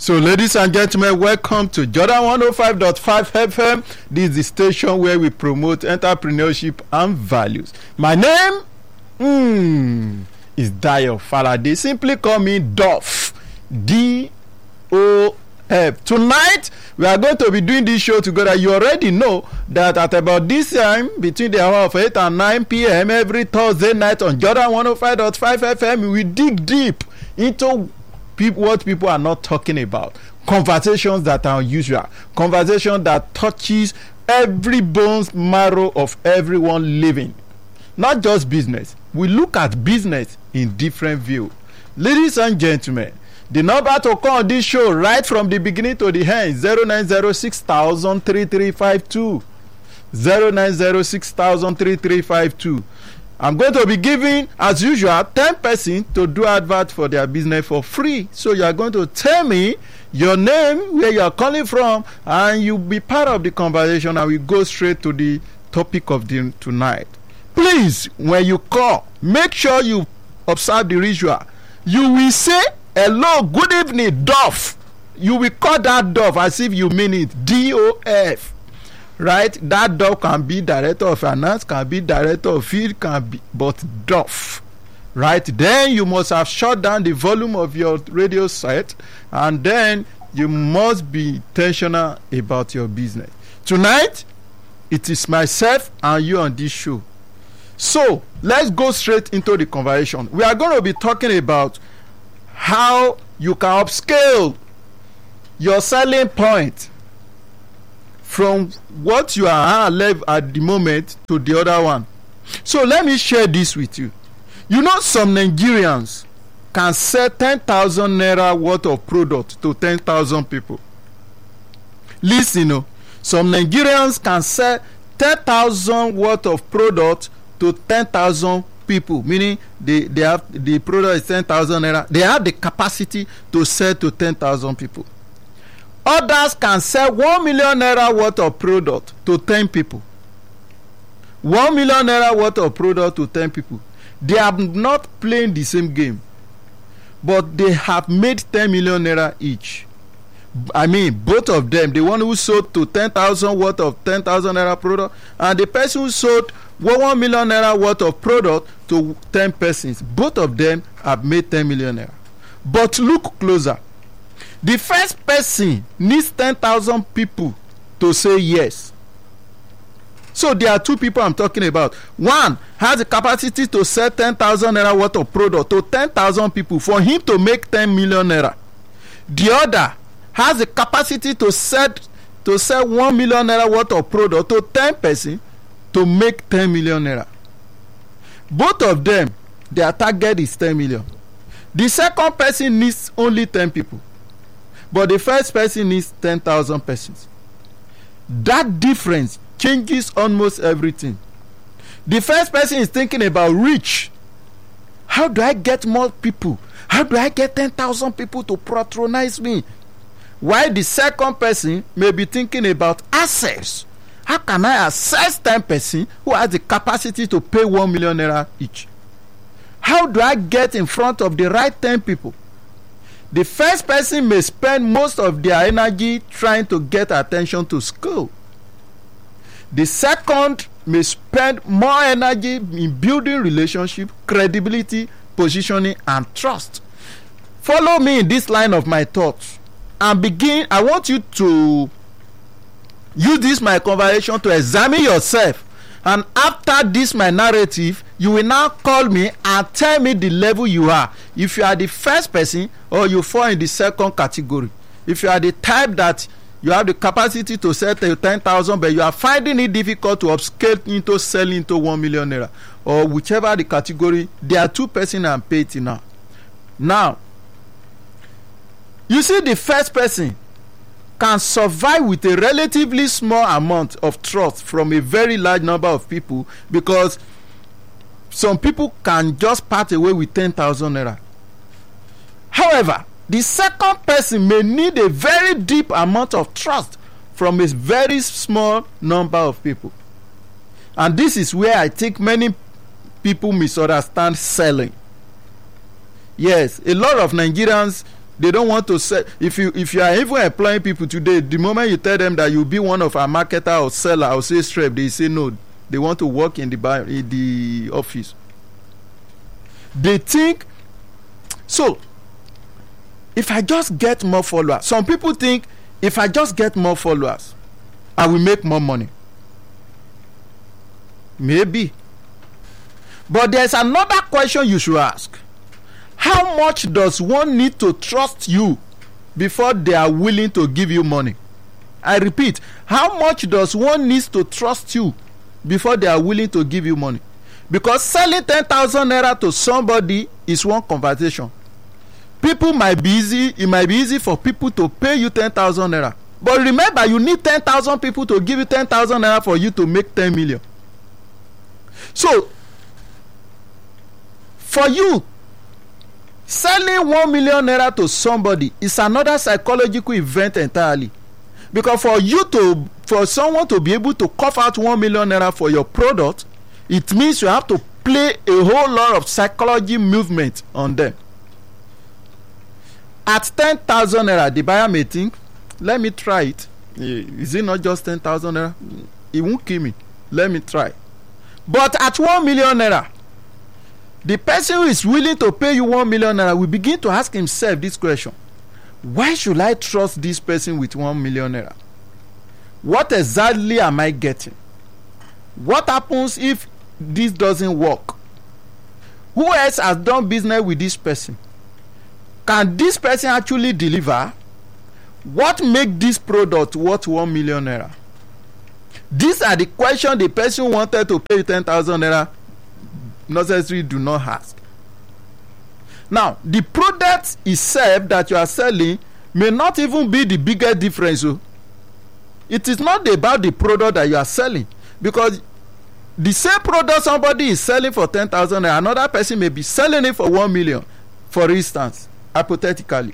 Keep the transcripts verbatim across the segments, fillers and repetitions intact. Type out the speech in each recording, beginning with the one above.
So, ladies and gentlemen, welcome to Jordan one oh five point five F M. This is the station where we promote entrepreneurship and values. My name mm, is Dayo Faraday. Simply call me Doff. D O F. Tonight, we are going to be doing this show together. You already know that at about this time, between the hour of eight and nine p.m. every Thursday night on Jordan one oh five point five F M, we dig deep into people, what people are not talking about. Conversations that are unusual. Conversation that touches every bones marrow of everyone living. Not just business. We look at business in different view. Ladies and gentlemen, the number to call on this show right from the beginning to the end, zero nine zero six thousand three three five two. zero nine zero six thousand three three five two. I'm going to be giving, as usual, ten percent to do advert for their business for free. So you are going to tell me your name, where you are calling from, and you'll be part of the conversation, and we go straight to the topic of the tonight. Please, when you call, make sure you observe the ritual. You will say, hello, good evening, Doff. You will call that Doff as if you mean it, D O F. Right? That Doff can be director of finance, can be director of field, can be, but Doff. Right? Then you must have shut down the volume of your radio set, and then you must be intentional about your business. Tonight, it is myself and you on this show. So, let's go straight into the conversation. We are going to be talking about how you can upscale your selling point from what you are at the moment to the other one. So let me share this with you. You know, some Nigerians can sell ten thousand naira worth of product to ten thousand people. Listen, you know, some Nigerians can sell ten thousand worth of product to ten thousand people, meaning they, they have the product is ten thousand naira. They have the capacity to sell to ten thousand people. Others can sell one million naira worth of product to ten people. one million naira worth of product to ten people. They are not playing the same game, but they have made ten million naira each. I mean, both of them, the one who sold to ten thousand worth of ten thousand naira product, and the person who sold one million naira worth of product to ten persons, both of them have made ten million naira. But look closer. The first person needs ten thousand people to say yes. So there are two people I'm talking about. One has the capacity to sell ten thousand naira worth of product to ten thousand people for him to make ten million naira. The other has the capacity to sell to sell one million naira worth of product to ten persons to make ten million naira. Both of them, their target is ten million. The second person needs only ten people, but the first person needs ten thousand persons. That difference changes almost everything. The first person is thinking about reach. How do I get more people? How do I get ten thousand people to patronize me? While the second person may be thinking about access. How can I access ten persons who has the capacity to pay one million naira each? How do I get in front of the right ten people? The first person may spend most of their energy trying to get attention to school. The second may spend more energy in building relationship, credibility, positioning, and trust. Follow me in this line of my thoughts and begin. I want you to use this my conversation to examine yourself, and after this my narrative, you will now call me and tell me the level you are. If you are the first person or you fall in the second category. If you are the type that you have the capacity to sell to ten thousand, but you are finding it difficult to upscale into selling to one million naira, or whichever the category, there are two persons I'm paid now. Now, you see, the first person can survive with a relatively small amount of trust from a very large number of people, because some people can just part away with ten thousand naira. However, the second person may need a very deep amount of trust from a very small number of people. And this is where I think many people misunderstand selling. Yes, a lot of Nigerians They don't want to sell. If you if you are even employing people today, the moment you tell them that you'll be one of our marketer or seller or sales rep, they say no. They want to work in the bar, in the office. They think so. If I just get more followers, some people think if I just get more followers, I will make more money. Maybe. But there's another question you should ask. How much does one need to trust you before they are willing to give you money? I repeat, how much does one need to trust you before they are willing to give you money? Because selling ten thousand naira to somebody is one conversation. People might be easy, it might be easy for people to pay you ten thousand naira. But remember, you need ten thousand people to give you ten thousand naira for you to make ten million. So, for you, selling one million naira to somebody is another psychological event entirely. Because for you to, for someone to be able to cough out one million naira for your product, it means you have to play a whole lot of psychology movement on them. At ten thousand naira, the buyer may think, let me try it. Is it not just ten thousand naira? It won't kill me. Let me try. But at one million naira, the person who is willing to pay you one million naira will begin to ask himself this question. Why should I trust this person with one million naira? What exactly am I getting? What happens if this doesn't work? Who else has done business with this person? Can this person actually deliver? What makes this product worth one million naira? These are the questions the person wanted to pay ten thousand naira necessarily do not ask. Now, the product itself that you are selling may not even be the biggest difference. So it is not about the product that you are selling, because the same product somebody is selling for ten thousand naira, another person may be selling it for one million, for instance, hypothetically.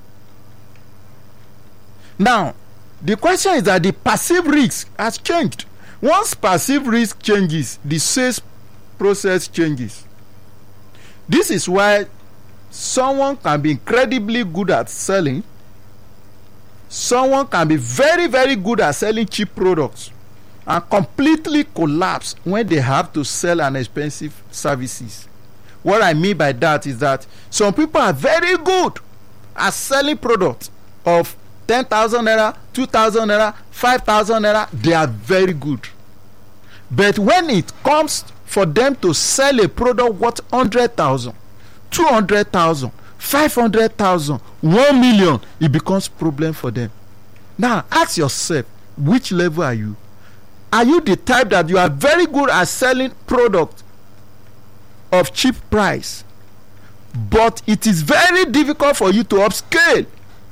Now, the question is that the perceived risk has changed. Once perceived risk changes, the sales process changes. This is why someone can be incredibly good at selling. Someone can be very, very good at selling cheap products and completely collapse when they have to sell an expensive services. What I mean by that is that some people are very good at selling products of ten thousand naira, two thousand naira, five thousand naira. They are very good. But when it comes for them to sell a product worth one hundred thousand, two hundred thousand, five hundred thousand, one million, it becomes problem for them. Now, ask yourself, which level are you? Are you the type that you are very good at selling product of cheap price, but it is very difficult for you to upscale?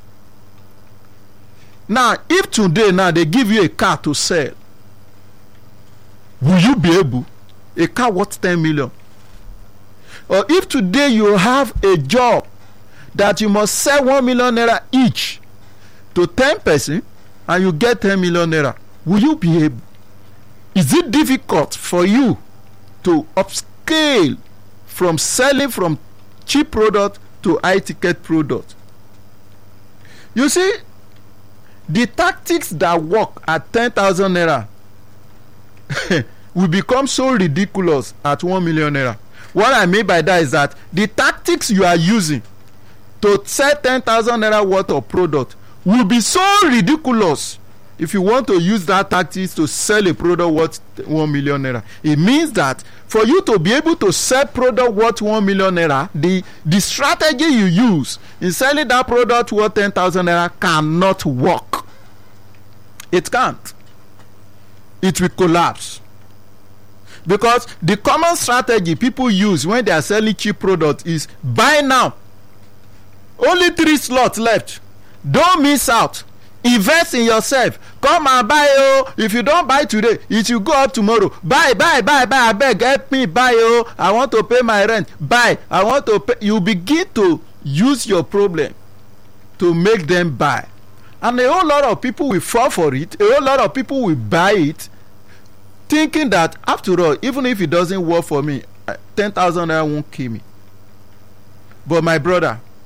Now, if today now they give you a car to sell, will you be able? A car worth ten million. Or if today you have a job that you must sell one million naira each to ten person and you get ten million naira, will you be able? Is it difficult for you to upscale from selling from cheap product to high ticket product? You see, the tactics that work at ten thousand naira will become so ridiculous at one million naira. What I mean by that is that the tactics you are using to sell ten thousand naira worth of product will be so ridiculous if you want to use that tactics to sell a product worth one million naira. It means that for you to be able to sell product worth one million naira, the the strategy you use in selling that product worth ten thousand naira cannot work. It can't. It will collapse. Because the common strategy people use when they are selling cheap products is buy now. Only three slots left. Don't miss out. Invest in yourself. Come and buy. Oh, if you don't buy today, it will go up tomorrow. Buy, buy, buy, buy. I beg, help me buy. Oh, I want to pay my rent. Buy. I want to pay. You begin to use your problem to make them buy, and a whole lot of people will fall for it. A whole lot of people will buy it, thinking that after all, even if it doesn't work for me, ten thousand naira won't kill me. But my brother,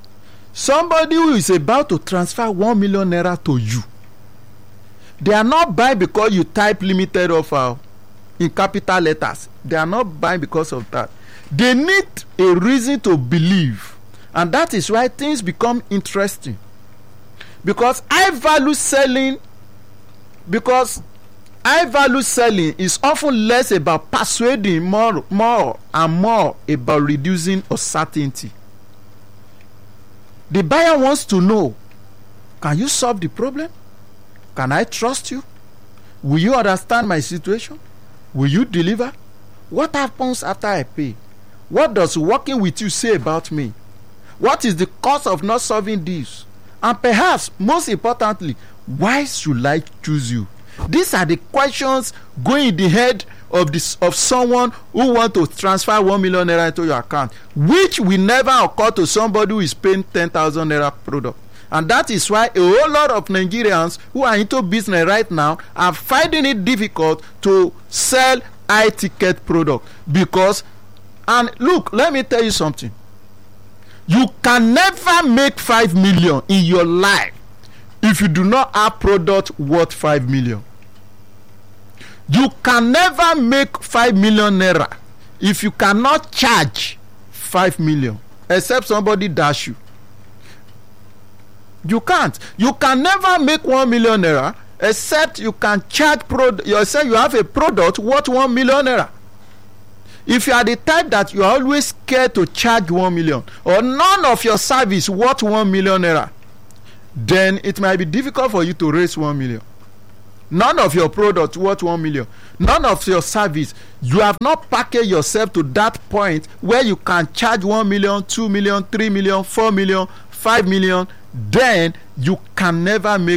somebody who is about to transfer one million naira to you, they are not buying because you type limited offer in capital letters. They are not buying because of that. They need a reason to believe, and that is why things become interesting. Because high value selling, because high value selling is often less about persuading, more, more and more about reducing uncertainty. The buyer wants to know, can you solve the problem? Can I trust you? Will you understand my situation? Will you deliver? What happens after I pay? What does working with you say about me? What is the cost of not solving this? And perhaps, most importantly, why should I choose you? These are the questions going in the head of this of someone who wants to transfer one million naira into your account, which will never occur to somebody who is paying ten thousand naira product. And that is why a whole lot of Nigerians who are into business right now are finding it difficult to sell high ticket product. Because, and look, let me tell you something. You can never make five million in your life if you do not have product worth five million. You can never make five million naira if you cannot charge five million, except somebody dash you. You can't. You can never make one million naira except you can charge product. You say you have a product worth one million naira. If you are the type that you are always scared to charge one million, or none of your service worth one million naira, then it might be difficult for you to raise one million. None of your product worth one million. None of your service. You have not packaged yourself to that point where you can charge one million, two million, three million, four million, five million. Then you can never make